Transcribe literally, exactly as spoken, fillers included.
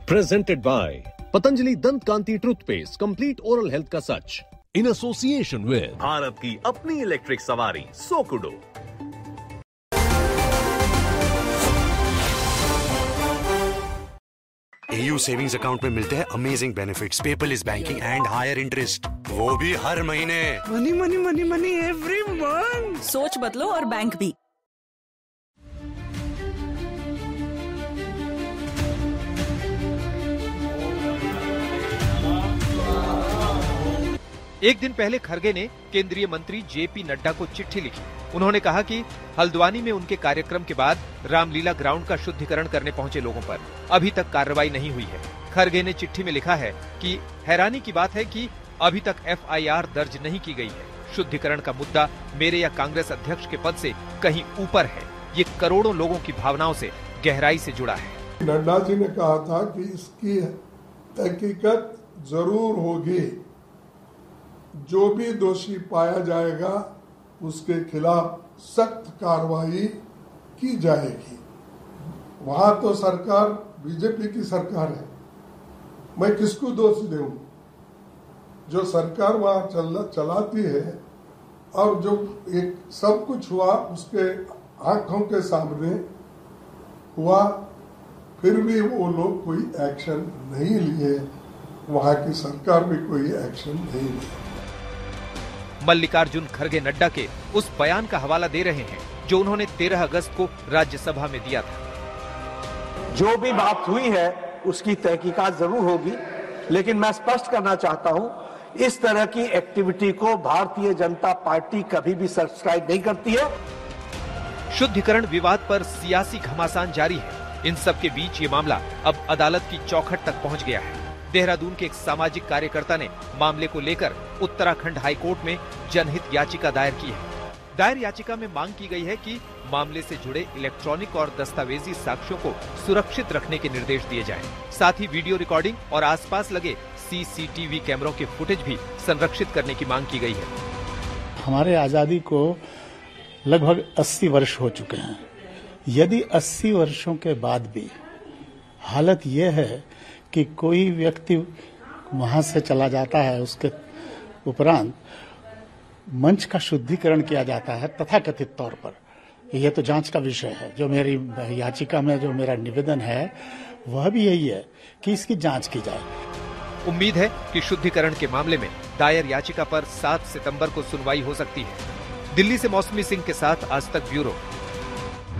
Presented by Patanjali Dant Kanti Toothpaste, complete oral health का सच. In association with Bharat की अपनी electric सवारी सोकुडो. A U savings account में मिलते हैं amazing benefits, paperless banking and higher interest, वो भी हर महीने. Money money money money every month. सोच बदलो और बैंक भी. एक दिन पहले खरगे ने केंद्रीय मंत्री जेपी नड्डा को चिट्ठी लिखी. उन्होंने कहा कि हल्द्वानी में उनके कार्यक्रम के बाद रामलीला ग्राउंड का शुद्धिकरण करने पहुंचे लोगों पर अभी तक कार्रवाई नहीं हुई है. खरगे ने चिट्ठी में लिखा है कि हैरानी की बात है कि अभी तक एफ आई आर दर्ज नहीं की गई है. शुद्धिकरण का मुद्दा मेरे या कांग्रेस अध्यक्ष के पद से कहीं ऊपर है. ये करोड़ों लोगों की भावनाओं से गहराई से जुड़ा है. नड्डा जी ने कहा था कि इसकी तहकीकत जरूर होगी, जो भी दोषी पाया जाएगा उसके खिलाफ सख्त कार्रवाई की जाएगी. वहां तो सरकार बीजेपी की सरकार है, मैं किसको दोष दूं? जो सरकार वहां चल, चलाती है और जो एक सब कुछ हुआ उसके आंखों के सामने हुआ, फिर भी वो लोग कोई एक्शन नहीं लिए. वहां की सरकार भी कोई एक्शन नहीं ली. मल्लिकार्जुन खरगे नड्डा के उस बयान का हवाला दे रहे हैं जो उन्होंने तेरह अगस्त को राज्यसभा में दिया था. जो भी बात हुई है उसकी तहकीकात जरूर होगी, लेकिन मैं स्पष्ट करना चाहता हूं, इस तरह की एक्टिविटी को भारतीय जनता पार्टी कभी भी सब्सक्राइब नहीं करती है. शुद्धिकरण विवाद पर सियासी घमासान जारी है. इन सब के बीच ये मामला अब अदालत की चौखट तक पहुंच गया है. देहरादून के एक सामाजिक कार्यकर्ता ने मामले को लेकर उत्तराखंड हाईकोर्ट में जनहित याचिका दायर की है. दायर याचिका में मांग की गई है कि मामले से जुड़े इलेक्ट्रॉनिक और दस्तावेजी साक्ष्यों को सुरक्षित रखने के निर्देश दिए जाएं. साथ ही वीडियो रिकॉर्डिंग और आसपास लगे सी सी टी वी कैमरों के फुटेज भी संरक्षित करने की मांग की गई है. हमारे आजादी को लगभग अस्सी वर्ष हो चुके हैं. यदि अस्सी वर्षों के बाद भी हालत यह है कि कोई व्यक्ति वहां से चला जाता है, उसके उपरांत मंच का शुद्धिकरण किया जाता है तथाकथित तौर पर, यह तो जांच का विषय है. जो मेरी याचिका में जो मेरा निवेदन है वह भी यही है कि इसकी जांच की जाए. उम्मीद है कि शुद्धिकरण के मामले में दायर याचिका पर सात सितंबर को सुनवाई हो सकती है. दिल्ली से मौसमी सिंह के साथ आज तक ब्यूरो.